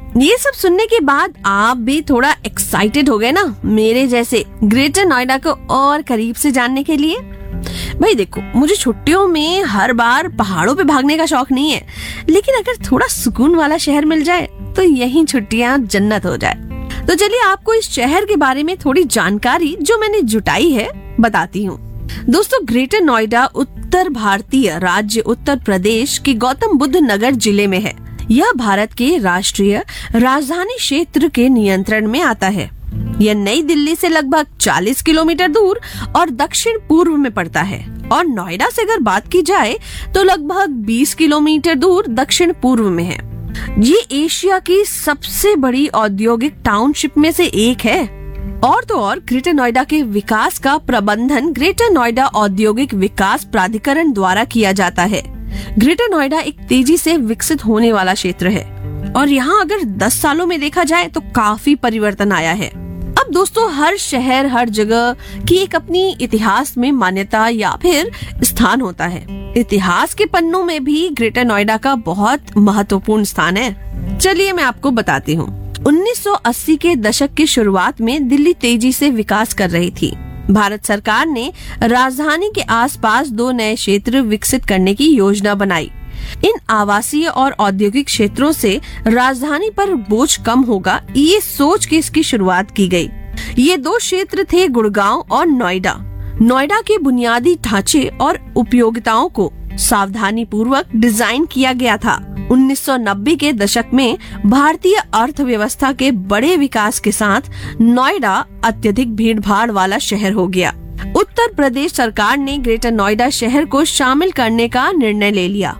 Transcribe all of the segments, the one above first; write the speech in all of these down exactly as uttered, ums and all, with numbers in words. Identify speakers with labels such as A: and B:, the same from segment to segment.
A: ये सब सुनने के बाद आप भी थोड़ा एक्साइटेड हो गए ना, मेरे जैसे ग्रेटर नोएडा को और करीब से जानने के लिए? भाई देखो, मुझे छुट्टियों में हर बार पहाड़ों पे भागने का शौक नहीं है, लेकिन अगर थोड़ा सुकून वाला शहर मिल जाए तो यही छुट्टियां जन्नत हो जाए। तो चलिए आपको इस शहर के बारे में थोड़ी जानकारी जो मैंने जुटाई है बताती हूँ। दोस्तों, ग्रेटर नोएडा उत्तर भारतीय राज्य उत्तर प्रदेश के गौतम बुद्ध नगर जिले में है। यह भारत के राष्ट्रीय राजधानी क्षेत्र के नियंत्रण में आता है। यह नई दिल्ली से लगभग चालीस किलोमीटर दूर और दक्षिण पूर्व में पड़ता है, और नोएडा से अगर बात की जाए तो लगभग बीस किलोमीटर दूर दक्षिण पूर्व में है। ये एशिया की सबसे बड़ी औद्योगिक टाउनशिप में से एक है। और तो और ग्रेटर नोएडा के विकास का प्रबंधन ग्रेटर नोएडा औद्योगिक विकास प्राधिकरण द्वारा किया जाता है। ग्रेटर नोएडा एक तेजी से विकसित होने वाला क्षेत्र है, और यहाँ अगर दस सालों में देखा जाए तो काफी परिवर्तन आया है। अब दोस्तों, हर शहर हर जगह की एक अपनी इतिहास में मान्यता या फिर स्थान होता है। इतिहास के पन्नों में भी ग्रेटर नोएडा का बहुत महत्वपूर्ण स्थान है। चलिए मैं आपको बताती हूँ। उन्नीस सौ अस्सी के दशक की शुरुआत में दिल्ली तेजी से विकास कर रही थी। भारत सरकार ने राजधानी के आसपास दो नए क्षेत्र विकसित करने की योजना बनाई। इन आवासीय और औद्योगिक क्षेत्रों से राजधानी पर बोझ कम होगा, ये सोच के इसकी शुरुआत की गई। ये दो क्षेत्र थे गुड़गांव और नोएडा। नोएडा के बुनियादी ढांचे और उपयोगिताओं को सावधानी पूर्वक डिजाइन किया गया था। उन्नीस सौ नब्बे के दशक में भारतीय अर्थव्यवस्था के बड़े विकास के साथ नोएडा अत्यधिक भीड़भाड़ वाला शहर हो गया। उत्तर प्रदेश सरकार ने ग्रेटर नोएडा शहर को शामिल करने का निर्णय ले लिया।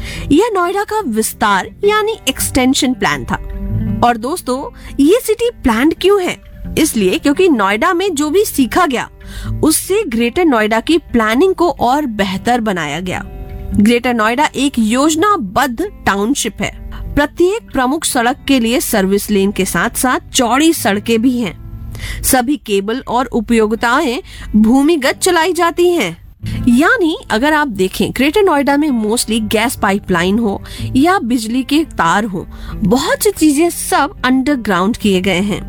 A: यह नोएडा का विस्तार यानी एक्सटेंशन प्लान था। और दोस्तों, ये सिटी प्लान्ड क्यों है? इसलिए क्योंकि नोएडा में जो भी सीखा गया उससे ग्रेटर नोएडा की प्लानिंग को और बेहतर बनाया गया। ग्रेटर नोएडा एक योजनाबद्ध टाउनशिप है। प्रत्येक प्रमुख सड़क के लिए सर्विस लेन के साथ साथ चौड़ी सड़कें भी हैं। सभी केबल और उपयोगिताएं भूमिगत चलाई जाती हैं। यानी अगर आप देखें, ग्रेटर नोएडा में मोस्टली गैस पाइपलाइन हो या बिजली के तार हो, बहुत सी चीजें सब अंडरग्राउंड किए गए हैं।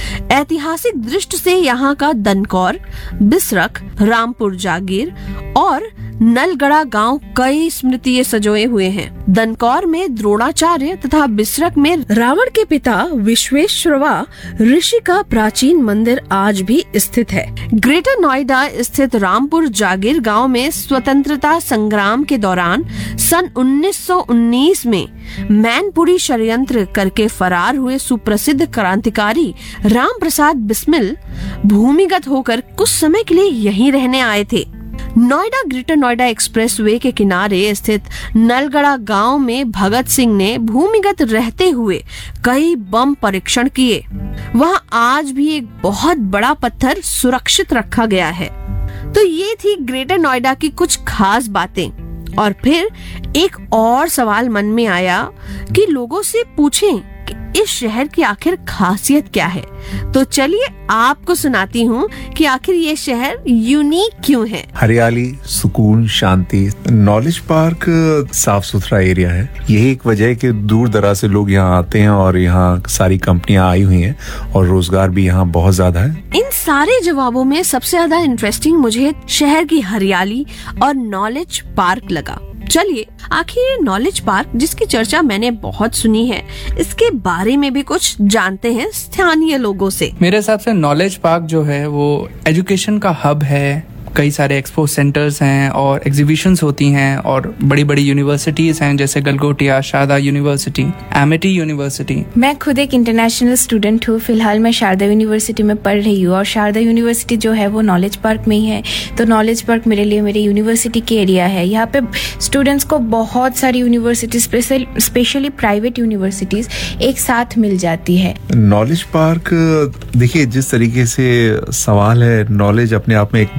A: ऐतिहासिक दृष्टि से यहाँ का दनकौर, बिसरख, रामपुर जागीर और नलगड़ा गांव कई स्मृतियां सजोए हुए हैं। दनकौर में द्रोणाचार्य तथा बिसरख में रावण के पिता विश्वेश्वरवा ऋषि का प्राचीन मंदिर आज भी स्थित है। ग्रेटर नोएडा स्थित रामपुर जागीर गांव में स्वतंत्रता संग्राम के दौरान सन उन्नीस सौ उन्नीस में मैनपुरी षड्यंत्र करके फरार हुए सुप्रसिद्ध क्रांतिकारी राम प्रसाद बिस्मिल भूमिगत होकर कुछ समय के लिए यहीं रहने आए थे। नोएडा ग्रेटर नोएडा एक्सप्रेसवे के किनारे स्थित नलगड़ा गांव में भगत सिंह ने भूमिगत रहते हुए कई बम परीक्षण किए। वहां आज भी एक बहुत बड़ा पत्थर सुरक्षित रखा गया है। तो ये थी ग्रेटर नोएडा की कुछ खास बातें। और फिर एक और सवाल मन में आया कि लोगों से पूछें कि इस शहर की आखिर खासियत क्या है। तो चलिए आपको सुनाती हूँ कि आखिर ये शहर यूनिक क्यों है।
B: हरियाली, सुकून, शांति। नॉलेज पार्क साफ सुथरा एरिया है। यही एक वजह है कि दूर दराज से लोग यहाँ आते हैं और यहाँ सारी कंपनियां आई हुई हैं और रोजगार भी यहाँ बहुत ज्यादा है।
A: इन सारे जवाबों में सबसे ज्यादा इंटरेस्टिंग मुझे शहर की हरियाली और नॉलेज पार्क लगा। चलिए आखिर ये नॉलेज पार्क जिसकी चर्चा मैंने बहुत सुनी है, इसके बारे में भी कुछ जानते हैं स्थानीय लोगों से।
C: मेरे हिसाब से नॉलेज पार्क जो है वो एजुकेशन का हब है। कई सारे एक्सपो सेंटर्स हैं और एग्जीबिशंस होती हैं और बड़ी बड़ी यूनिवर्सिटीज हैं जैसे Galgotia, Sharda university, Amity university.
D: मैं खुद एक इंटरनेशनल स्टूडेंट हूँ। फिलहाल मैं शारदा यूनिवर्सिटी में पढ़ रही हूँ और शारदा यूनिवर्सिटी जो है वो नॉलेज पार्क में ही है। तो नॉलेज पार्क मेरे लिए मेरी यूनिवर्सिटी की एरिया है। यहाँ पे स्टूडेंट्स को बहुत सारी यूनिवर्सिटी स्पेशली प्राइवेट यूनिवर्सिटीज एक साथ मिल जाती है।
B: नॉलेज पार्क देखिए, जिस तरीके से सवाल है, नॉलेज अपने आप में एक बहुत बड़ी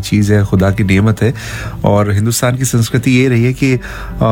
B: चीज़ है, खुदा की नेमत है। और हिंदुस्तान की संस्कृति ये रही है कि आ,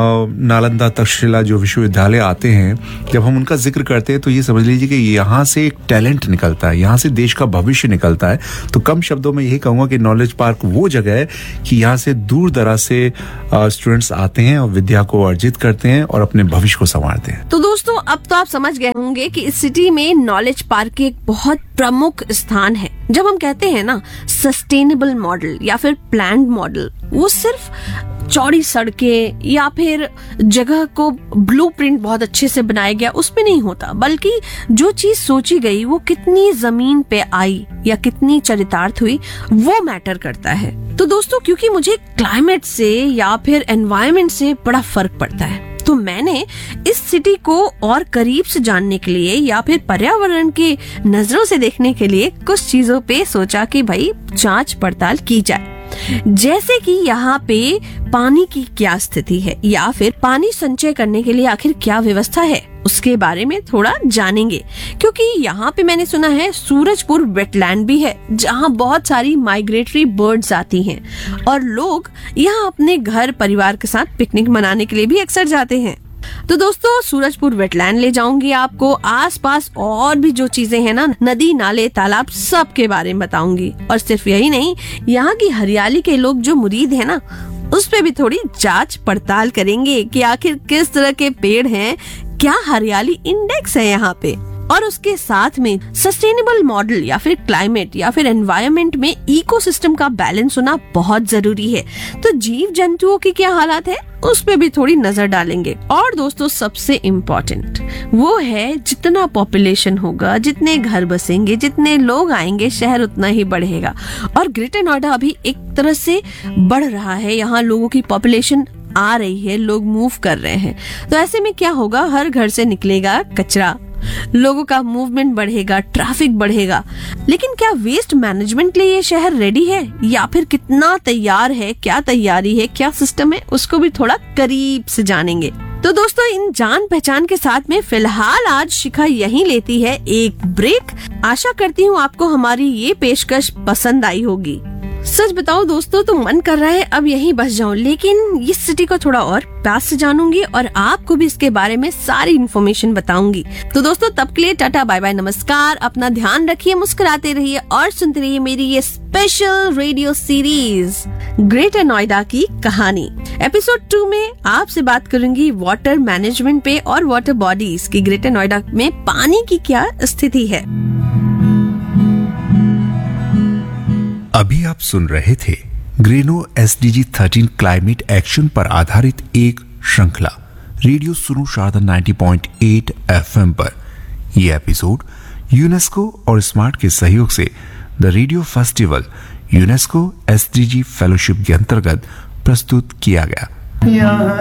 B: नालंदा तक्षशिला जो विश्वविद्यालय आते हैं, जब हम उनका जिक्र करते हैं तो ये समझ लीजिए कि यहाँ से एक टैलेंट निकलता है, यहाँ से देश का भविष्य निकलता है। तो कम शब्दों में यही कहूँगा कि नॉलेज पार्क वो जगह है कि यहाँ से दूर दराज से स्टूडेंट्स आते हैं और विद्या को अर्जित करते हैं और अपने भविष्य को संवारते हैं।
A: तो दोस्तों, अब तो आप समझ गए होंगे कि इस सिटी में नॉलेज पार्क एक बहुत प्रमुख स्थान है। जब हम कहते हैं ना सस्टेनेबल मॉडल या फिर प्लान्ड मॉडल, वो सिर्फ चौड़ी सड़कें या फिर जगह को ब्लूप्रिंट बहुत अच्छे से बनाया गया उसमें नहीं होता, बल्कि जो चीज सोची गई वो कितनी जमीन पे आई या कितनी चरितार्थ हुई वो मैटर करता है। तो दोस्तों, क्योंकि मुझे क्लाइमेट से या फिर एनवायरनमेंट से बड़ा फर्क पड़ता है, तो मैंने इस सिटी को और करीब से जानने के लिए या फिर पर्यावरण के नजरों से देखने के लिए कुछ चीजों पे सोचा कि भाई जांच पड़ताल की जाए। जैसे कि यहाँ पे पानी की क्या स्थिति है या फिर पानी संचय करने के लिए आखिर क्या व्यवस्था है, उसके बारे में थोड़ा जानेंगे। क्योंकि यहाँ पे मैंने सुना है सूरजपुर वेटलैंड भी है, जहाँ बहुत सारी माइग्रेटरी बर्ड्स आती हैं और लोग यहाँ अपने घर परिवार के साथ पिकनिक मनाने के लिए भी अक्सर जाते हैं। तो दोस्तों, सूरजपुर वेटलैंड ले जाऊंगी आपको, आसपास और भी जो चीजें हैं ना, नदी नाले तालाब, सब के बारे में बताऊंगी। और सिर्फ यही नहीं, यहाँ की हरियाली के लोग जो मुरीद हैं ना, उस पे भी थोड़ी जांच पड़ताल करेंगे कि आखिर किस तरह के पेड़ हैं, क्या हरियाली इंडेक्स है यहाँ पे। और उसके साथ में सस्टेनेबल मॉडल या फिर क्लाइमेट या फिर एनवायरनमेंट में इकोसिस्टम का बैलेंस होना बहुत जरूरी है। तो जीव जंतुओं की क्या हालात है, उस पे भी थोड़ी नजर डालेंगे। और दोस्तों, सबसे इम्पोर्टेंट वो है जितना पॉपुलेशन होगा, जितने घर बसेंगे, जितने लोग आएंगे, शहर उतना ही बढ़ेगा। और ग्रेटर नोएडा अभी एक तरह से बढ़ रहा है, यहाँ लोगों की पॉपुलेशन आ रही है, लोग मूव कर रहे हैं। तो ऐसे में क्या होगा, हर घर से निकलेगा कचरा, लोगों का मूवमेंट बढ़ेगा, ट्रैफिक बढ़ेगा। लेकिन क्या वेस्ट मैनेजमेंट के लिए ये शहर रेडी है या फिर कितना तैयार है, क्या तैयारी है, क्या सिस्टम है, उसको भी थोड़ा करीब से जानेंगे। तो दोस्तों, इन जान पहचान के साथ में फिलहाल आज शिखा यहीं लेती है एक ब्रेक। आशा करती हूँ आपको हमारी ये पेशकश पसंद आई होगी। सच बताओ दोस्तों, तो मन कर रहा है अब यहीं बस जाऊं, लेकिन इस सिटी को थोड़ा और पास से जानूंगी और आपको भी इसके बारे में सारी इन्फॉर्मेशन बताऊंगी। तो दोस्तों, तब के लिए टाटा बाय बाय, नमस्कार, अपना ध्यान रखिए, मुस्कुराते रहिए और सुनते रहिए मेरी ये special radio series greater Noida की कहानी। एपिसोड टू में आपसे बात करूंगी वाटर मैनेजमेंट पे और वाटर बॉडीज की ग्रेटर नोएडा में पानी की क्या स्थिति है।
B: अभी आप सुन रहे थे Greno S D G thirteen climate action पर आधारित एक श्रृंखला रेडियो सुनो शारदा नब्बे पॉइंट आठ एफ एम पर। यह एपिसोड यूनेस्को और स्मार्ट के सहयोग से the radio festival UNESCO S D G fellowship के अंतर्गत प्रस्तुत किया गया।